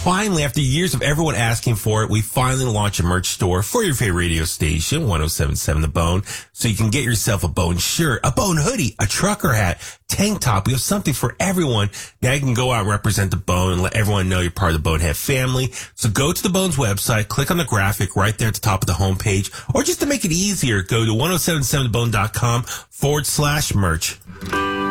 finally, after years of everyone asking for it, we finally launched a merch store for your favorite radio station, 107.7 The Bone, so you can get yourself a Bone shirt, a Bone hoodie, a trucker hat, tank top. We have something for everyone. Now you can go out and represent the Bone and let everyone know you're part of the Bonehead family. So go to the Bone's website, click on the graphic right there at the top of the homepage, or just to make it easier, go to 1077thebone.com/merch.